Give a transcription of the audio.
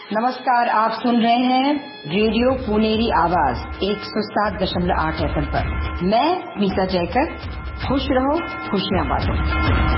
नमस्कार, आप सुन रहे हैं रेडियो पुनेरी आवाज 107.8 FM पर। मैं मीता जयकर। खुश रहो, खुशियां बांटो।